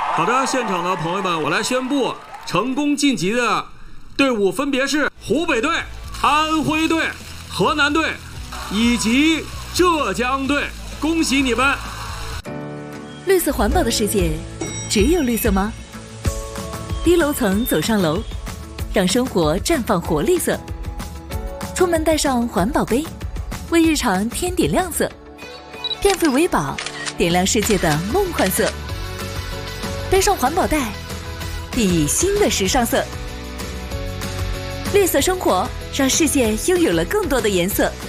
好的，现场的朋友们，我来宣布，成功晋级的队伍分别是湖北队、安徽队、河南队以及浙江队，恭喜你们！ 绿色环保的世界，只有绿色吗？低楼层走上楼，让生活绽放活力色。出门带上环保杯，为日常添点亮色。变废为宝，点亮世界的梦幻色。背上环保袋，熠熠新的时尚色。绿色生活，让世界拥有了更多的颜色。